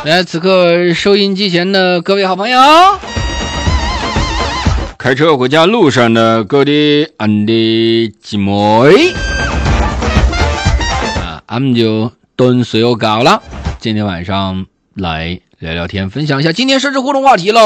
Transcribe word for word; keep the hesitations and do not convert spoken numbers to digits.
来，此刻收音机前的各位好朋友，开车回家路上的各位俺的姊妹啊，俺们就蹲随我搞了。今天晚上来聊聊天，分享一下今天设置互动话题喽。